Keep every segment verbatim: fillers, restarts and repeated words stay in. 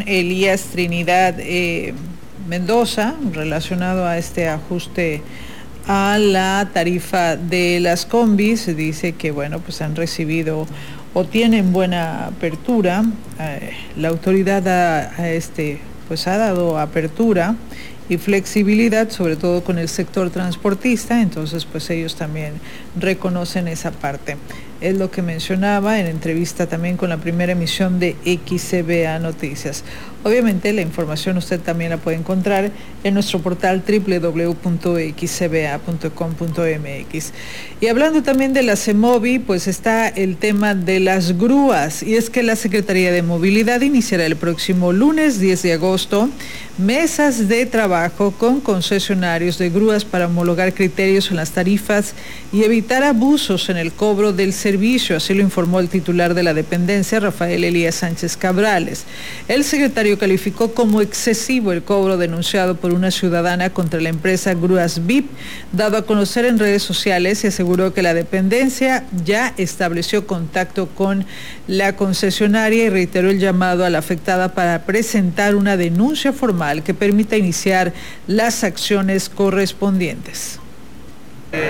Elías Trinidad eh, Mendoza, relacionado a este ajuste a la tarifa de las combis. Dice que, bueno, pues han recibido o tienen buena apertura. Eh, la autoridad a, a este, pues ha dado apertura y flexibilidad, sobre todo con el sector transportista, entonces pues ellos también reconocen esa parte. Es lo que mencionaba en entrevista también con la primera emisión de X C B A Noticias. Obviamente la información usted también la puede encontrar en nuestro portal doble u doble u doble u punto x c b a punto com punto m x. Y hablando también de la CEMOVI, pues está el tema de las grúas, y es que la Secretaría de Movilidad iniciará el próximo lunes diez de agosto mesas de trabajo con concesionarios de grúas para homologar criterios en las tarifas y evitar abusos en el cobro del servicio. Así lo informó el titular de la dependencia, Rafael Elías Sánchez Cabrales. El secretario calificó como excesivo el cobro denunciado por una ciudadana contra la empresa Grúas V I P, dado a conocer en redes sociales, y aseguró que la dependencia ya estableció contacto con la concesionaria y reiteró el llamado a la afectada para presentar una denuncia formal que permita iniciar las acciones correspondientes. Eh,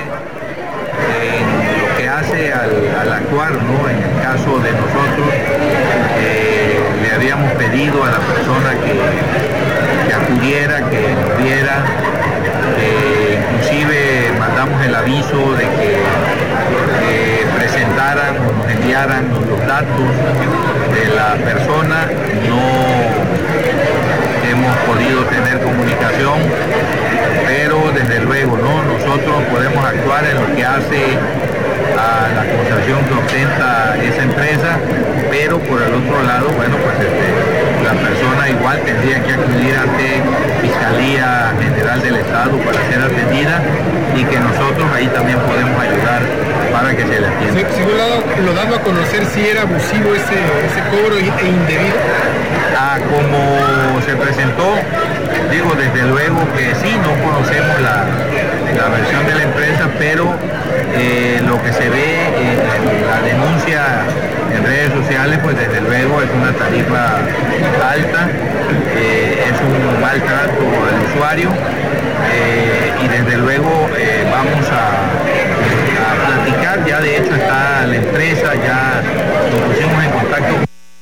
lo que hace al, al actuar, ¿no? En el caso de nosotros, eh, le habíamos pedido a la persona que, que acudiera, que nos viera, que inclusive mandamos el aviso de que eh, presentaran o nos enviaran los datos de la persona. No hemos podido tener comunicación, pero desde luego, ¿no? Nosotros podemos actuar en lo que hace a la concesión que ostenta esa empresa, pero por el otro lado, bueno, pues este, la persona igual tendría que acudir ante Fiscalía General del Estado para ser atendida, y que nosotros ahí también podemos ayudar para que se le atienda. Según lo, lo dado a conocer, si era abusivo ese, ese cobro e indebido. Ah, como se presentó, digo, desde luego que sí, no conocemos la, la versión de la empresa, pero eh, lo que se ve en la denuncia en redes sociales, pues desde luego es una tarifa alta, eh, es un maltrato al usuario, eh, y desde luego eh, vamos a, a platicar. Ya de hecho está la empresa, ya nos pusimos en contacto.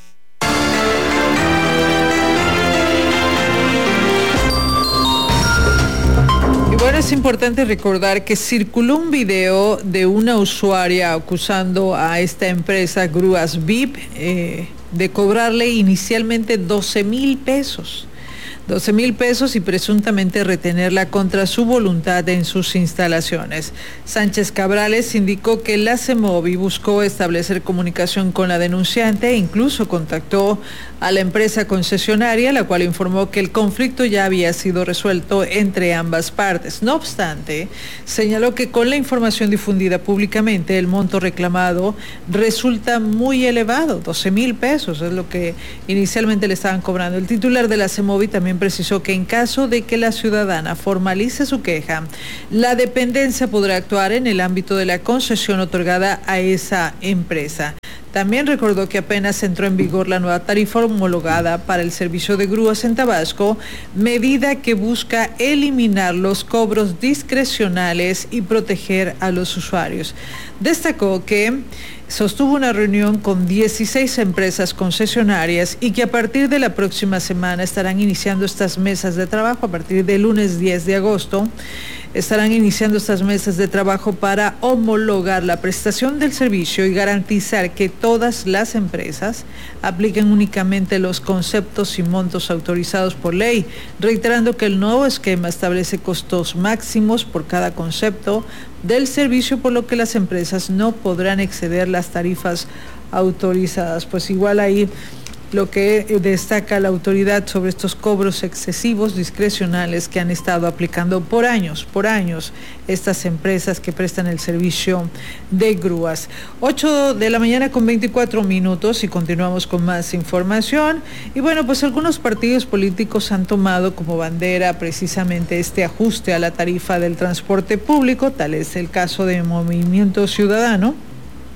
Es importante recordar que circuló un video de una usuaria acusando a esta empresa Grúas V I P eh, de cobrarle inicialmente doce mil pesos. doce mil pesos y presuntamente retenerla contra su voluntad en sus instalaciones. Sánchez Cabrales indicó que la CEMOVI buscó establecer comunicación con la denunciante e incluso contactó a la empresa concesionaria, la cual informó que el conflicto ya había sido resuelto entre ambas partes. No obstante, señaló que con la información difundida públicamente, el monto reclamado resulta muy elevado, doce mil pesos, es lo que inicialmente le estaban cobrando. El titular de la CEMOVI también precisó que en caso de que la ciudadana formalice su queja, la dependencia podrá actuar en el ámbito de la concesión otorgada a esa empresa. También recordó que apenas entró en vigor la nueva tarifa homologada para el servicio de grúas en Tabasco, medida que busca eliminar los cobros discrecionales y proteger a los usuarios. Destacó que sostuvo una reunión con dieciséis empresas concesionarias y que a partir de la próxima semana estarán iniciando estas mesas de trabajo. A partir del lunes diez de agosto estarán iniciando estas mesas de trabajo para homologar la prestación del servicio y garantizar que todas las empresas apliquen únicamente los conceptos y montos autorizados por ley, reiterando que el nuevo esquema establece costos máximos por cada concepto del servicio, por lo que las empresas no podrán exceder las tarifas autorizadas. Pues igual ahí lo que destaca la autoridad sobre estos cobros excesivos discrecionales que han estado aplicando por años, por años, estas empresas que prestan el servicio de grúas. ocho de la mañana con veinticuatro minutos y continuamos con más información. Y bueno, pues algunos partidos políticos han tomado como bandera precisamente este ajuste a la tarifa del transporte público, tal es el caso de Movimiento Ciudadano,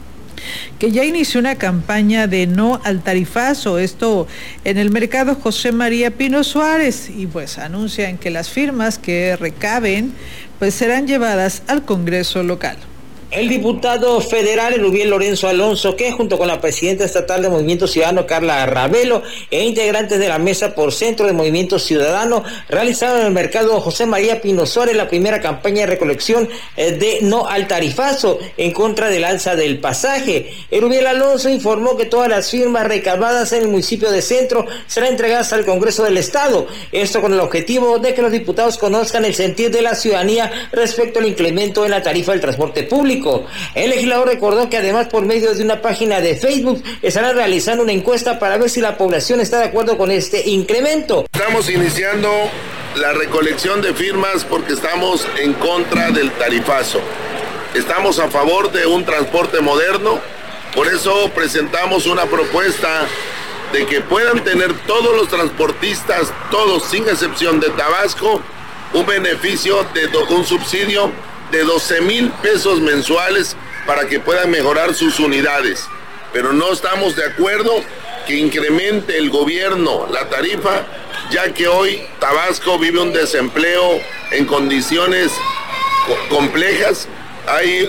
que ya inició una campaña de no al tarifazo, esto en el mercado José María Pino Suárez, y pues anuncian que las firmas que recaben pues serán llevadas al Congreso local. El diputado federal Erubiel Lorenzo Alonso, que junto con la presidenta estatal de Movimiento Ciudadano, Carla Ravelo, e integrantes de la Mesa por Centro de Movimiento Ciudadano, realizaron en el mercado José María Pino Suárez la primera campaña de recolección de no al tarifazo en contra del alza del pasaje. Erubiel Alonso informó que todas las firmas recabadas en el municipio de Centro serán entregadas al Congreso del Estado, esto con el objetivo de que los diputados conozcan el sentir de la ciudadanía respecto al incremento en la tarifa del transporte público. El legislador recordó que además por medio de una página de Facebook estarán realizando una encuesta para ver si la población está de acuerdo con este incremento. Estamos iniciando la recolección de firmas porque estamos en contra del tarifazo. Estamos a favor de un transporte moderno, por eso presentamos una propuesta de que puedan tener todos los transportistas, todos sin excepción de Tabasco, un beneficio de un subsidio de doce mil pesos mensuales para que puedan mejorar sus unidades. Pero no estamos de acuerdo que incremente el gobierno la tarifa, ya que hoy Tabasco vive un desempleo en condiciones co- complejas. Hay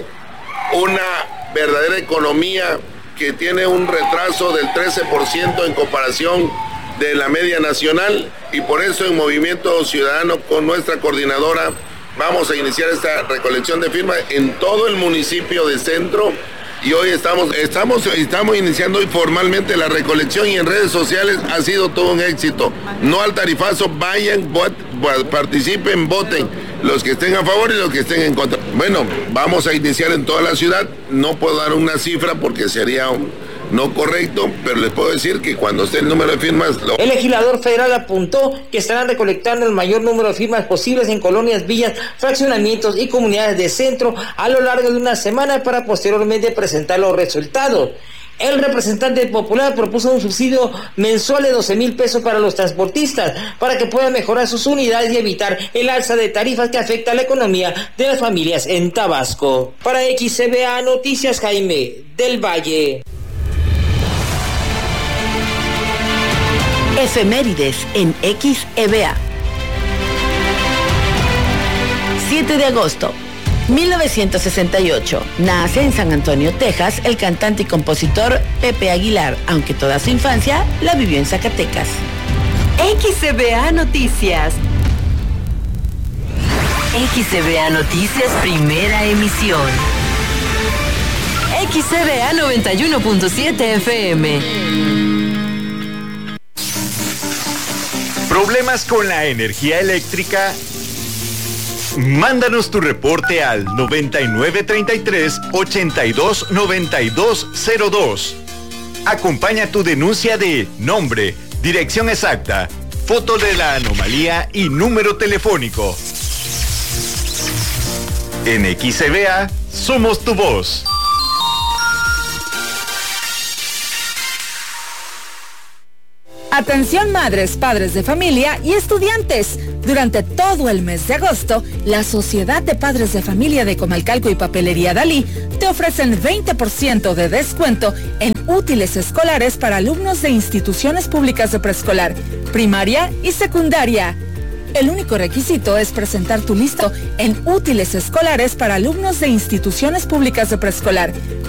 una verdadera economía que tiene un retraso del trece por ciento en comparación de la media nacional, y por eso en Movimiento Ciudadano con nuestra coordinadora vamos a iniciar esta recolección de firmas en todo el municipio de Centro, y hoy estamos, estamos, estamos iniciando hoy formalmente la recolección, y en redes sociales ha sido todo un éxito. No al tarifazo, vayan, vot, participen, voten, los que estén a favor y los que estén en contra. Bueno, vamos a iniciar en toda la ciudad, no puedo dar una cifra porque sería un no correcto, pero les puedo decir que cuando esté el número de firmas... Lo... El legislador federal apuntó que estarán recolectando el mayor número de firmas posibles en colonias, villas, fraccionamientos y comunidades de Centro a lo largo de una semana para posteriormente presentar los resultados. El representante popular propuso un subsidio mensual de doce mil pesos para los transportistas para que puedan mejorar sus unidades y evitar el alza de tarifas que afecta a la economía de las familias en Tabasco. Para X C B A Noticias, Jaime del Valle. Efemérides en X E B A. siete de agosto, mil novecientos sesenta y ocho. Nace en San Antonio, Texas, el cantante y compositor Pepe Aguilar, aunque toda su infancia la vivió en Zacatecas. X E B A Noticias. X E B A Noticias, primera emisión. X E B A noventa y uno punto siete F M. ¿Problemas con la energía eléctrica? Mándanos tu reporte al noventa y nueve treinta y tres, ochenta y dos noventa y dos cero dos. Acompaña tu denuncia de nombre, dirección exacta, foto de la anomalía y número telefónico. En X E B A somos tu voz. Atención madres, padres de familia y estudiantes. Durante todo el mes de agosto, la Sociedad de Padres de Familia de Comalcalco y Papelería Dalí te ofrecen veinte por ciento de descuento en útiles escolares para alumnos de instituciones públicas de preescolar, primaria y secundaria. El único requisito es presentar tu lista en útiles escolares para alumnos de instituciones públicas de preescolar,